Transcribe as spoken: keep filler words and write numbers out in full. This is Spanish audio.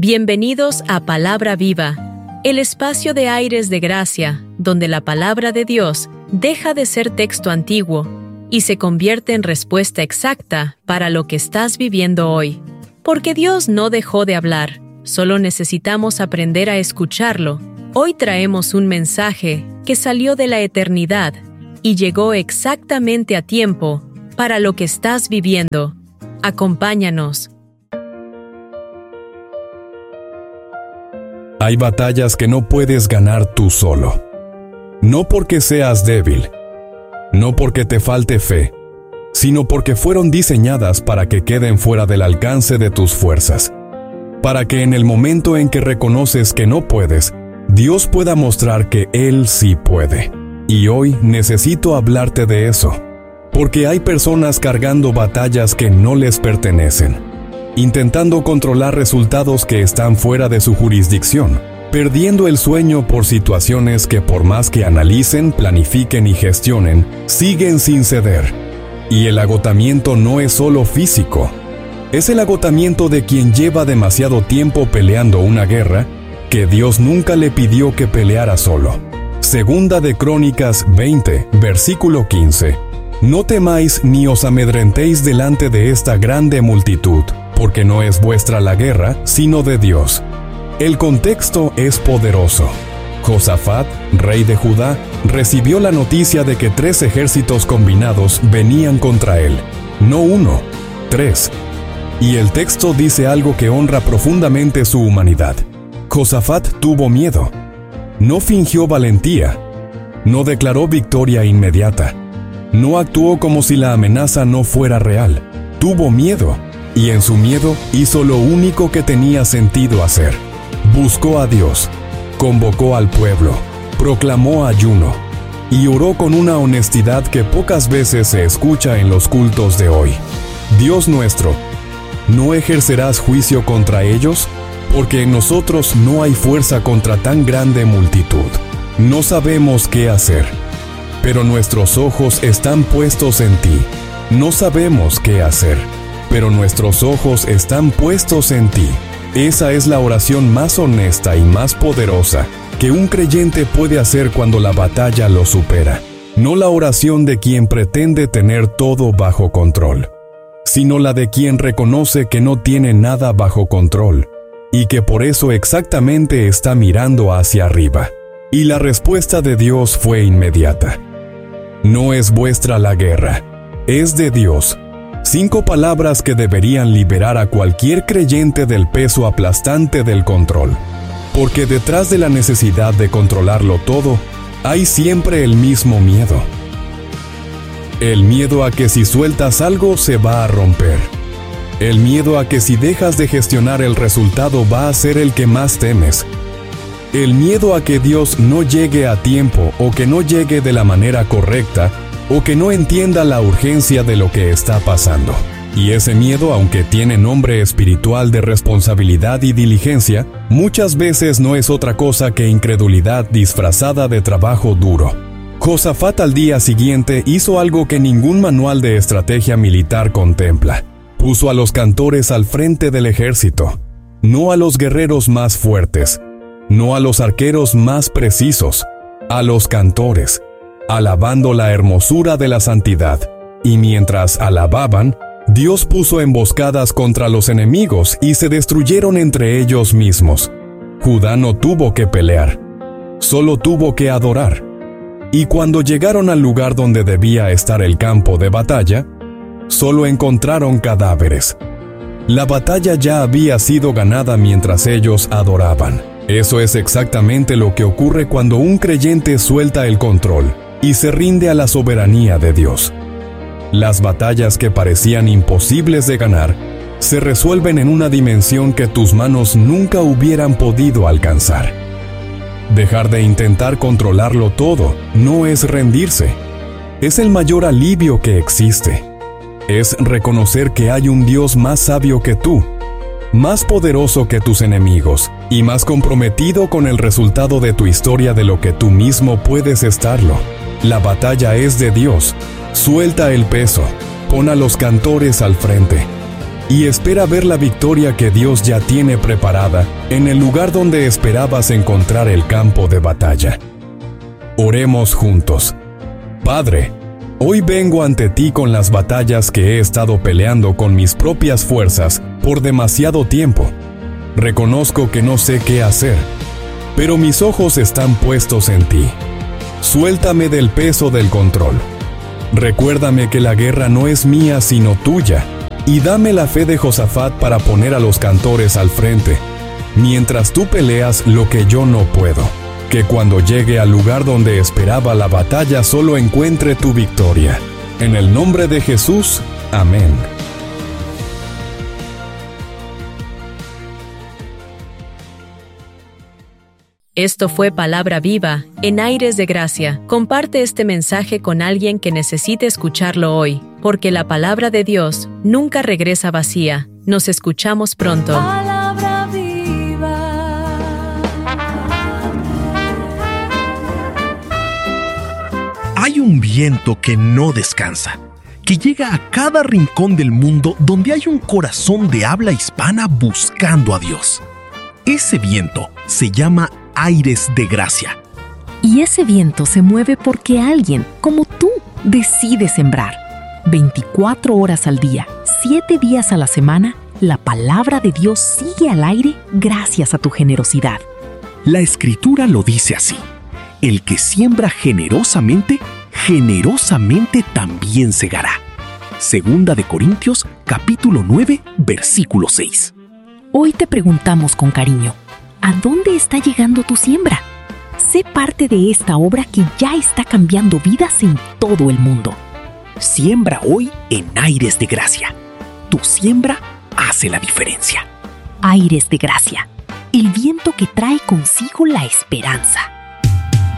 Bienvenidos a Palabra Viva, el espacio de aires de gracia, donde la palabra de Dios deja de ser texto antiguo y se convierte en respuesta exacta para lo que estás viviendo hoy. Porque Dios no dejó de hablar, solo necesitamos aprender a escucharlo. Hoy traemos un mensaje que salió de la eternidad y llegó exactamente a tiempo para lo que estás viviendo. Acompáñanos. Hay batallas que no puedes ganar tú solo. No porque seas débil, no porque te falte fe, sino porque fueron diseñadas para que queden fuera del alcance de tus fuerzas. Para que en el momento en que reconoces que no puedes, Dios pueda mostrar que Él sí puede. Y hoy necesito hablarte de eso, porque hay personas cargando batallas que no les pertenecen, intentando controlar resultados que están fuera de su jurisdicción, perdiendo el sueño por situaciones que por más que analicen, planifiquen y gestionen, siguen sin ceder. Y el agotamiento no es solo físico, es el agotamiento de quien lleva demasiado tiempo peleando una guerra que Dios nunca le pidió que peleara solo. Segunda de Crónicas veinte, versículo quince. No temáis ni os amedrentéis delante de esta grande multitud, porque no es vuestra la guerra, sino de Dios. El contexto es poderoso. Josafat, rey de Judá, recibió la noticia de que tres ejércitos combinados venían contra él. No uno, tres. Y el texto dice algo que honra profundamente su humanidad. Josafat tuvo miedo. No fingió valentía. No declaró victoria inmediata. No actuó como si la amenaza no fuera real. Tuvo miedo. Y en su miedo hizo lo único que tenía sentido hacer. Buscó a Dios, convocó al pueblo, proclamó ayuno y oró con una honestidad que pocas veces se escucha en los cultos de hoy. Dios nuestro, ¿no ejercerás juicio contra ellos? Porque en nosotros no hay fuerza contra tan grande multitud. No sabemos qué hacer, pero nuestros ojos están puestos en ti. No sabemos qué hacer, pero nuestros ojos están puestos en ti. Esa es la oración más honesta y más poderosa que un creyente puede hacer cuando la batalla lo supera. No la oración de quien pretende tener todo bajo control, sino la de quien reconoce que no tiene nada bajo control y que por eso exactamente está mirando hacia arriba. Y la respuesta de Dios fue inmediata. No es vuestra la guerra, es de Dios. Cinco palabras que deberían liberar a cualquier creyente del peso aplastante del control. Porque detrás de la necesidad de controlarlo todo, hay siempre el mismo miedo. El miedo a que si sueltas algo se va a romper. El miedo a que si dejas de gestionar el resultado va a ser el que más temes. El miedo a que Dios no llegue a tiempo o que no llegue de la manera correcta, o que no entienda la urgencia de lo que está pasando. Y ese miedo, aunque tiene nombre espiritual de responsabilidad y diligencia, muchas veces no es otra cosa que incredulidad disfrazada de trabajo duro. Josafat al día siguiente hizo algo que ningún manual de estrategia militar contempla. Puso a los cantores al frente del ejército, no a los guerreros más fuertes, no a los arqueros más precisos, a los cantores, alabando la hermosura de la santidad. Y mientras alababan, Dios puso emboscadas contra los enemigos y se destruyeron entre ellos mismos. Judá no tuvo que pelear, solo tuvo que adorar. Y cuando llegaron al lugar donde debía estar el campo de batalla, solo encontraron cadáveres. La batalla ya había sido ganada mientras ellos adoraban. Eso es exactamente lo que ocurre cuando un creyente suelta el control y se rinde a la soberanía de Dios. Las batallas que parecían imposibles de ganar se resuelven en una dimensión que tus manos nunca hubieran podido alcanzar. Dejar de intentar controlarlo todo no es rendirse. Es el mayor alivio que existe. Es reconocer que hay un Dios más sabio que tú, más poderoso que tus enemigos y más comprometido con el resultado de tu historia de lo que tú mismo puedes estarlo. La batalla es de Dios. Suelta el peso, pon a los cantores al frente. y espera ver la victoria que Dios ya tiene preparada en el lugar donde esperabas encontrar el campo de batalla. Oremos juntos. Padre, hoy vengo ante ti con las batallas que he estado peleando con mis propias fuerzas por demasiado tiempo. Reconozco que no sé qué hacer, pero mis ojos están puestos en ti. Suéltame del peso del control. Recuérdame que la guerra no es mía sino tuya, y dame la fe de Josafat para poner a los cantores al frente, mientras tú peleas lo que yo no puedo. Que cuando llegue al lugar donde esperaba la batalla solo encuentre tu victoria. En el nombre de Jesús, amén. Esto fue Palabra Viva, en Aires de Gracia. Comparte este mensaje con alguien que necesite escucharlo hoy, porque la palabra de Dios nunca regresa vacía. Nos escuchamos pronto. Palabra viva. Hay un viento que no descansa, que llega a cada rincón del mundo donde hay un corazón de habla hispana buscando a Dios. Ese viento se llama Aires de Gracia. Y ese viento se mueve porque alguien, como tú, decide sembrar. veinticuatro horas al día, siete días a la semana, la palabra de Dios sigue al aire gracias a tu generosidad. La Escritura lo dice así: el que siembra generosamente, generosamente también segará. Segunda de Corintios, capítulo nueve, versículo seis. Hoy te preguntamos con cariño, ¿a dónde está llegando tu siembra? Sé parte de esta obra que ya está cambiando vidas en todo el mundo. Siembra hoy en Aires de Gracia. Tu siembra hace la diferencia. Aires de Gracia, el viento que trae consigo la esperanza.